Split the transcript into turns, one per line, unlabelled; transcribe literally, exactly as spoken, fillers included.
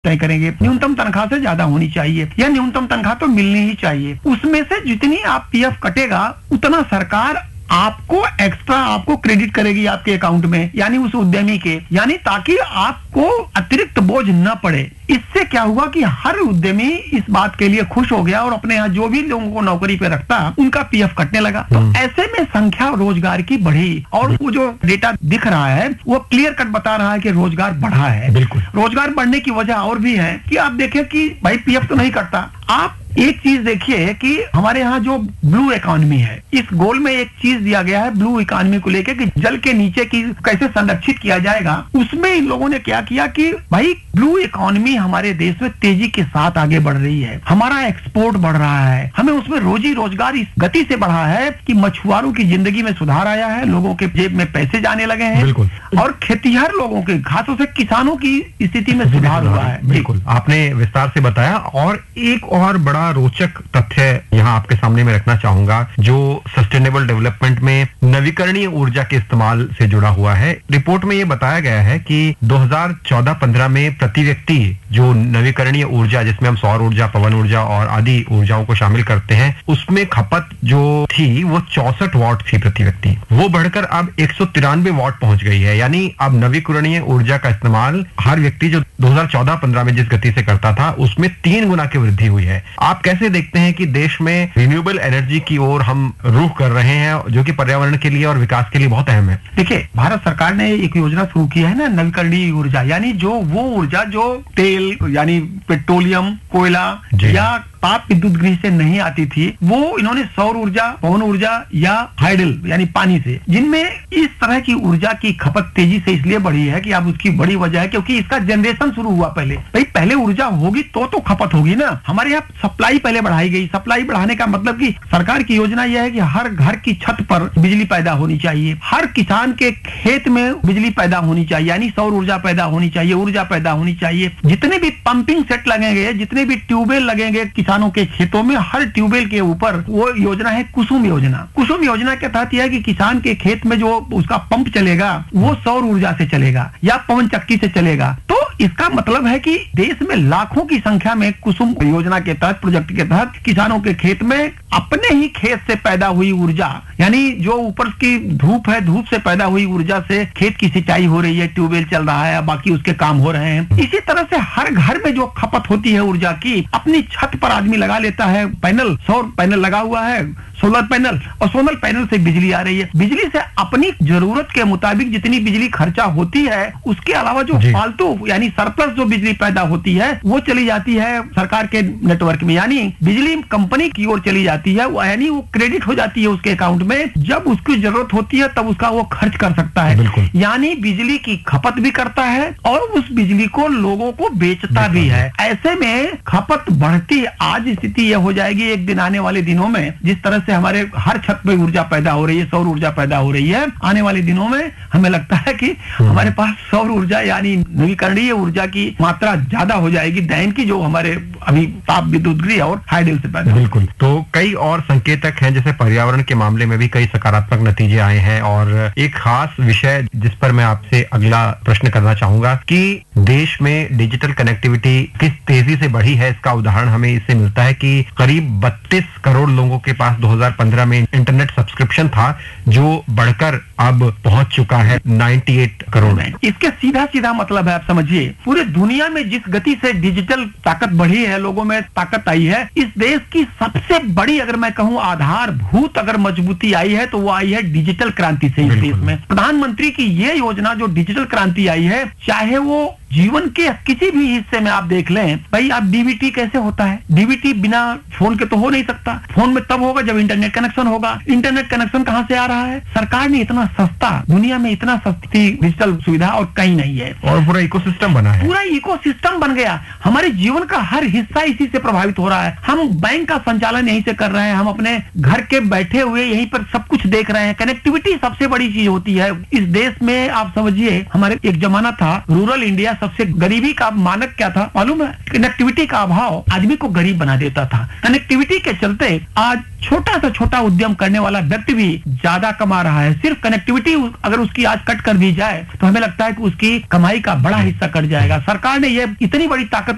तय करेंगे। न्यूनतम तनख्वाह से ज्यादा होनी चाहिए या न्यूनतम तनख्वाह तो मिलनी ही चाहिए। उसमें से जितनी आप पीएफ कटेगा उतना सरकार आपको एक्स्ट्रा आपको क्रेडिट करेगी आपके अकाउंट में, यानी उस उद्यमी के, यानी ताकि आपको अतिरिक्त बोझ न पड़े। इससे क्या हुआ कि हर उद्यमी इस बात के लिए खुश हो गया और अपने यहाँ जो भी लोगों को नौकरी पे रखता उनका पीएफ कटने लगा। तो ऐसे में संख्या रोजगार की बढ़ी और वो जो डेटा दिख रहा है वो क्लियर कट बता रहा है कि रोजगार बढ़ा है।
बिल्कुल।
रोजगार बढ़ने की वजह और भी है कि आप देखें कि भाई पीएफ तो नहीं कटता। आप एक चीज देखिए कि हमारे यहाँ जो ब्लू इकोनॉमी है, इस गोल में एक चीज दिया गया है ब्लू इकोनॉमी को लेकर कि जल के नीचे की कैसे संरक्षित किया जाएगा। उसमें इन लोगों ने क्या किया कि भाई ब्लू इकोनॉमी हमारे देश में तेजी के साथ आगे बढ़ रही है, हमारा एक्सपोर्ट बढ़ रहा है, हमें उसमें रोजी रोजगार इस गति से बढ़ा है कि मछुआरों की जिंदगी में सुधार आया है, लोगों के जेब में पैसे जाने लगे हैं।
बिल्कुल।
और खेतीहर लोगों के, खासों से किसानों की स्थिति में सुधार हुआ है।
बिल्कुल, आपने विस्तार से बताया। और एक और बड़ा रोचक तथ्य यहाँ आपके सामने में रखना चाहूंगा जो सस्टेनेबल डेवलपमेंट में नवीकरणीय ऊर्जा के इस्तेमाल से जुड़ा हुआ है। रिपोर्ट में ये बताया गया है कि दो हज़ार चौदह पंद्रह में प्रति व्यक्ति जो नवीकरणीय ऊर्जा, जिसमें हम सौर ऊर्जा, पवन ऊर्जा और आदि ऊर्जाओं को शामिल करते हैं, उसमें खपत जो थी वो चौसठ वॉट थी प्रति व्यक्ति। वो बढ़कर अब एक सौ तिरानवे वॉट पहुंच गई है। यानी अब नवीकरणीय ऊर्जा का इस्तेमाल हर व्यक्ति जो दो हज़ार चौदह पंद्रह में जिस गति से करता था उसमें तीन गुना की वृद्धि हुई है। आप कैसे देखते हैं कि देश में रिन्यूएबल एनर्जी की ओर हम रुख कर रहे हैं जो कि पर्यावरण के लिए और विकास के लिए बहुत अहम है?
देखिए, भारत सरकार ने एक योजना शुरू की है ना, नवीकरणीय ऊर्जा, यानी जो वो ऊर्जा जो तेल यानी पेट्रोलियम, कोयला या ताप विद्युत गृह से नहीं आती थी, वो इन्होंने सौर ऊर्जा, पवन ऊर्जा या हाइडल यानी पानी से, जिनमें इस तरह की ऊर्जा की खपत तेजी से इसलिए बढ़ी है कि अब उसकी बड़ी वजह है क्योंकि इसका जनरेशन शुरू हुआ पहले। भाई पहले ऊर्जा होगी तो तो खपत होगी ना। हमारे यहाँ सप्लाई पहले बढ़ाई गई। सप्लाई बढ़ाने का मतलब कि सरकार की योजना यह है कि हर घर की छत पर बिजली पैदा होनी चाहिए, हर किसान के खेत में बिजली पैदा होनी चाहिए, यानी सौर ऊर्जा पैदा होनी चाहिए, ऊर्जा पैदा होनी चाहिए। जितने भी पंपिंग सेट लगेंगे, जितने भी ट्यूबवेल लगेंगे किसानों के खेतों में, हर ट्यूबवेल के ऊपर वो योजना है कुसुम योजना। कुसुम योजना के तहत यह है कि किसान के खेत में जो उसका पंप चलेगा वो सौर ऊर्जा से चलेगा या पवन चक्की से चलेगा। तो इसका मतलब है कि देश में लाखों की संख्या में कुसुम योजना के तहत, प्रोजेक्ट के तहत किसानों के खेत में अपने ही खेत से पैदा हुई ऊर्जा, यानी जो ऊपर की धूप है, धूप से पैदा हुई ऊर्जा से खेत की सिंचाई हो रही है, ट्यूबवेल चल रहा है, बाकी उसके काम हो रहे हैं। इसी तरह से हर घर में जो खपत होती है ऊर्जा की, अपनी छत पर आदमी लगा लेता है पैनल, सौर पैनल लगा हुआ है, सोलर पैनल, और सोलर पैनल से बिजली आ रही है। बिजली से अपनी जरूरत के मुताबिक जितनी बिजली खर्चा होती है उसके अलावा जो फालतू यानी सरप्लस जो बिजली पैदा होती है वो चली जाती है सरकार के नेटवर्क में, यानी बिजली कंपनी की ओर चली जाती है, यानी वो क्रेडिट हो जाती है उसके अकाउंट में। जब उसकी जरूरत होती है तब उसका वो खर्च कर सकता है, यानी बिजली की खपत भी करता है और उस बिजली को लोगों को बेचता भी है। ऐसे में खपत बढ़ती, आज स्थिति यह हो जाएगी एक दिन आने वाले दिनों में, जिस तरह से हमारे हर छत पे ऊर्जा पैदा हो रही है, सौर ऊर्जा पैदा हो रही है, आने वाले दिनों में हमें लगता है कि हमारे पास सौर ऊर्जा यानी नवीकरणीय ऊर्जा की मात्रा ज्यादा हो जाएगी दैन की जो हमारे अभी ताप विद्युत गृह और हाइडल से पैदा।
बिल्कुल। तो कई और संकेतक हैं, जैसे पर्यावरण के मामले में भी कई सकारात्मक नतीजे आए हैं। और एक खास विषय जिस पर मैं आपसे अगला प्रश्न करना चाहूंगा कि देश में डिजिटल कनेक्टिविटी किस तेजी से बढ़ी है, इसका उदाहरण हमें इससे मिलता है कि करीब बत्तीस करोड़ लोगों के पास दो हज़ार पंद्रह में इंटरनेट सब्सक्रिप्शन था, जो बढ़कर अब पहुंच चुका है अट्ठानवे करोड़ में।
इसके सीधा सीधा मतलब है, आप समझिए, पूरे दुनिया में जिस गति से डिजिटल ताकत बढ़ी है, लोगों में ताकत आई है, इस देश की सबसे बड़ी अगर मैं कहूं आधारभूत अगर मजबूती आई है तो वो आई है डिजिटल क्रांति से। इस देश में प्रधानमंत्री की ये योजना जो डिजिटल क्रांति आई है, चाहे वो जीवन के किसी भी हिस्से में आप देख लें, भाई आप डीबीटी कैसे होता है, डीबीटी बिना फोन के तो हो नहीं सकता, फोन में तब होगा जब इंटरनेट कनेक्शन होगा। इंटरनेट कनेक्शन कहां से आ रहा है? सरकार ने इतना सस्ता, दुनिया में इतना सस्ती डिजिटल सुविधा और कहीं नहीं है,
और पूरा इकोसिस्टम बना है,
पूरा इकोसिस्टम बन गया। हमारे जीवन का हर हिस्सा इसी से प्रभावित हो रहा है। हम बैंक का संचालन यहीं से कर रहे हैं, हम अपने घर के बैठे हुए यहीं पर सब कुछ देख रहे हैं। कनेक्टिविटी सबसे बड़ी चीज होती है इस देश में। आप समझिए, हमारे एक जमाना था रूरल इंडिया, सबसे गरीबी का मानक क्या था मालूम है? कनेक्टिविटी का अभाव आदमी को गरीब बना देता था। कनेक्टिविटी के चलते आज छोटा सा छोटा उद्यम करने वाला व्यक्ति भी ज्यादा कमा रहा है। सिर्फ कनेक्टिविटी अगर उसकी आज कट कर दी जाए तो हमें लगता है कि उसकी कमाई का बड़ा हिस्सा कट जाएगा। सरकार ने ये इतनी बड़ी ताकत